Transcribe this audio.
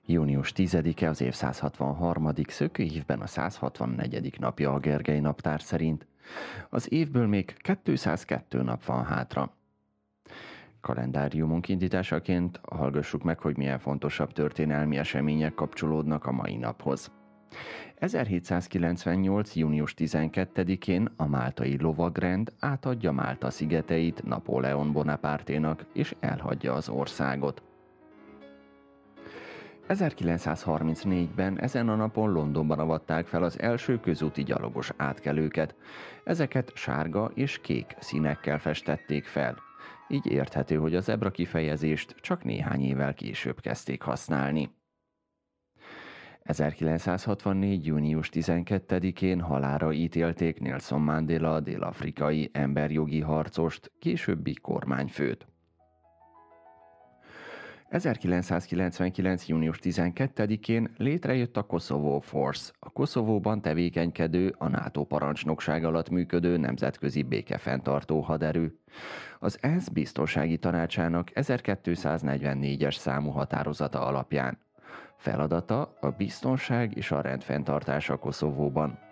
Június 10-e az év 163. szökőívben a 164. napja a Gergely naptár szerint. Az évből még 202 nap van hátra. Kalendáriumunk indításaként hallgassuk meg, hogy milyen fontosabb történelmi események kapcsolódnak a mai naphoz. 1798. június 12-én a máltai lovagrend átadja Málta szigeteit Napóleon Bonaparténak és elhagyja az országot. 1934-ben ezen a napon Londonban avatták fel az első közúti gyalogos átkelőket. Ezeket sárga és kék színekkel festették fel. Így érthető, hogy a zebra kifejezést csak néhány évvel később kezdték használni. 1964. június 12-én halálra ítélték Nelson Mandela dél-afrikai emberjogi harcost, későbbi kormányfőt. 1999. június 12-én létrejött a Kosovo Force, a Koszovóban tevékenykedő, a NATO parancsnokság alatt működő nemzetközi békefenntartó haderő. Az ENSZ biztonsági tanácsának 1244-es számú határozata alapján. Feladata a biztonság és a rendfenntartás a Koszovóban.